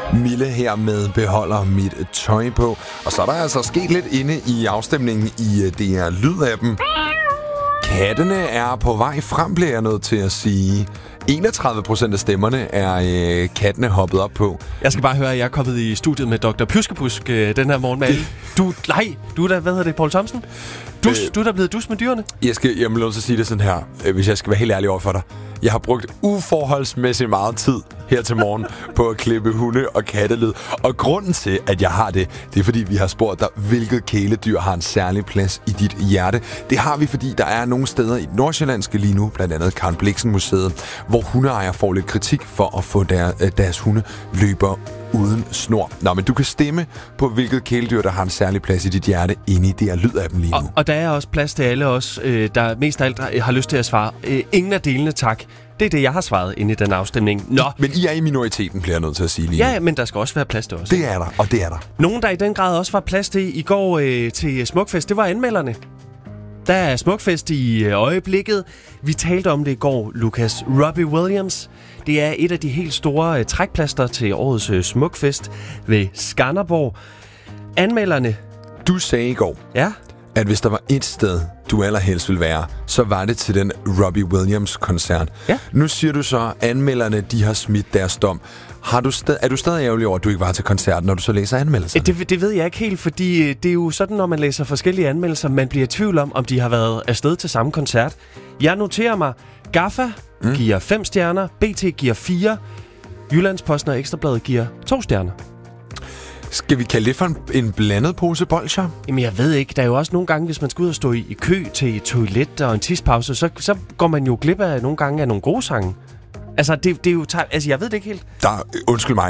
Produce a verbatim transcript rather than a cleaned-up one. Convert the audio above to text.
Mille her med beholder mit tøj på. Og så er der altså sket lidt inde i afstemningen i D R Lyd-appen. Kattene er på vej frem, bliver jeg nødt til at sige. enogtredive procent af stemmerne er øh, kattene hoppet op på. Jeg skal bare høre, at jeg er kommet i studiet med doktor Pjuskepusk øh, den her morgen med alle. Du, nej, du er da, hvad hedder det, Poul Thomsen? Dus, øh, du er da blevet dus med dyrene. Jeg skal, jeg må lov til at sige det sådan her, øh, hvis jeg skal være helt ærlig over for dig. Jeg har brugt uforholdsmæssigt meget tid her til morgen på at klippe hunde- og kattelyd. Og grunden til, at jeg har det, det er fordi, vi har spurgt dig, hvilket kæledyr har en særlig plads i dit hjerte. Det har vi, fordi der er nogle steder i Nordsjællandske lige nu, blandt andet Karen Blixen Museet, hvor hundeejere får lidt kritik for at få der, deres hunde løber uden snor. Nå, men du kan stemme på, hvilket kæledyr, der har en særlig plads i dit hjerte, inde i D R Lyd-appen lige nu. Og, og der er også plads til alle os, øh, der mest af alt har, har lyst til at svare. Øh, ingen af delene, tak. Det er det, jeg har svaret inde i den afstemning. Nå. Men I er i minoriteten, bliver jeg nødt til at sige lige nu. Ja, men der skal også være plads til os. Det er der, og det er der. Nogen, der i den grad også var plads til i går øh, til Smukfest, det var anmelderne. Der er Smukfest i øh, øjeblikket. Vi talte om det i går, Lukas. Robbie Williams. Det er et af de helt store øh, trækplaster til årets øh, Smukfest ved Skanderborg. Anmelderne. Du sagde i går, ja, at hvis der var et sted, du allerhelst ville være, så var det til den Robbie Williams-koncert. Ja. Nu siger du så, at anmelderne de har smidt deres dom. Har du st- er du stadig ærgerlig over, at du ikke var til koncerten, når du så læser anmeldelserne? Det, det ved jeg ikke helt, fordi det er jo sådan, når man læser forskellige anmeldelser, man bliver i tvivl om, om de har været afsted til samme koncert. Jeg noterer mig, Gaffa mm. giver fem stjerner, B T giver fire, Jyllandsposten og Ekstrabladet giver to stjerner. Skal vi kalde det for en, en blandet pose bolsjer? Jamen, jeg ved ikke. Der er jo også nogle gange, hvis man skal ud og stå i, i kø til et toilet og en tidspause, så, så går man jo glip af nogle gange af nogle gode sange. Altså, det, det er jo... Altså, jeg ved det ikke helt. Der, undskyld mig.